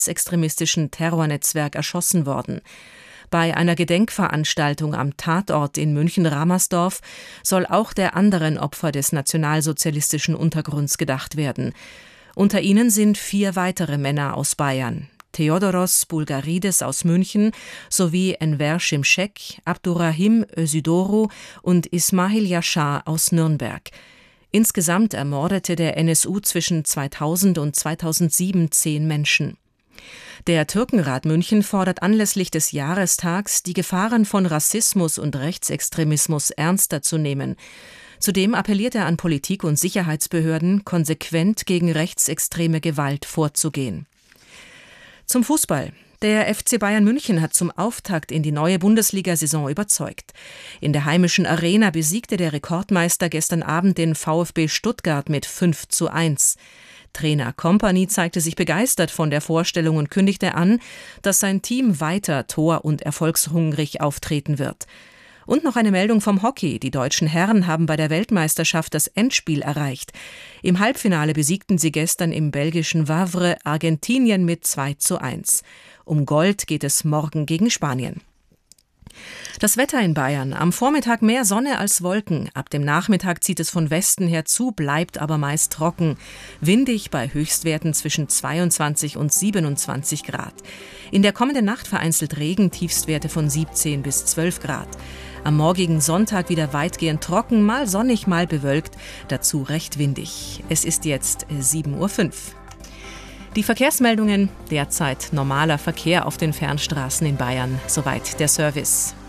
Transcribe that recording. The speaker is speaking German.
rechtsextremistischen Terrornetzwerk erschossen worden. Bei einer Gedenkveranstaltung am Tatort in München-Ramersdorf soll auch der anderen Opfer des nationalsozialistischen Untergrunds gedacht werden. Unter ihnen sind 4 weitere Männer aus Bayern: Theodoros Bulgarides aus München sowie Enver Şimşek, Abdurrahim Özydoğru und Ismail Yashar aus Nürnberg. Insgesamt ermordete der NSU zwischen 2000 und 2007 10 Menschen. Der Türkenrat München fordert anlässlich des Jahrestags, die Gefahren von Rassismus und Rechtsextremismus ernster zu nehmen. Zudem appelliert er an Politik und Sicherheitsbehörden, konsequent gegen rechtsextreme Gewalt vorzugehen. Zum Fußball. Der FC Bayern München hat zum Auftakt in die neue Bundesliga-Saison überzeugt. In der heimischen Arena besiegte der Rekordmeister gestern Abend den VfB Stuttgart mit 5:1. Trainer Kompany zeigte sich begeistert von der Vorstellung und kündigte an, dass sein Team weiter tor- und erfolgshungrig auftreten wird. Und noch eine Meldung vom Hockey. Die deutschen Herren haben bei der Weltmeisterschaft das Endspiel erreicht. Im Halbfinale besiegten sie gestern im belgischen Wavre Argentinien mit 2:1. Um Gold geht es morgen gegen Spanien. Das Wetter in Bayern. Am Vormittag mehr Sonne als Wolken. Ab dem Nachmittag zieht es von Westen her zu, bleibt aber meist trocken. Windig bei Höchstwerten zwischen 22 und 27 Grad. In der kommenden Nacht vereinzelt Regen, Tiefstwerte von 17 bis 12 Grad. Am morgigen Sonntag wieder weitgehend trocken, mal sonnig, mal bewölkt, dazu recht windig. Es ist jetzt 7:05 Uhr. Die Verkehrsmeldungen: derzeit normaler Verkehr auf den Fernstraßen in Bayern. Soweit der Service.